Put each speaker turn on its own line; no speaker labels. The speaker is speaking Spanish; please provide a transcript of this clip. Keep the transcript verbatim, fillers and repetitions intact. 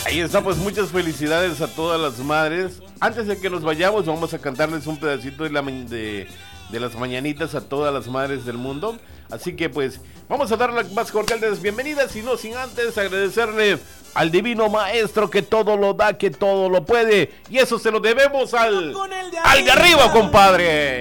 Ahí está, pues muchas felicidades a todas las madres. Antes de que nos vayamos, vamos a cantarles un pedacito de, la, de, de las mañanitas a todas las madres del mundo. Así que pues vamos a dar la más cordial de las bienvenidas y no sin antes agradecerle al divino maestro que todo lo da, que todo lo puede. Y eso se lo debemos al, al de arriba, compadre.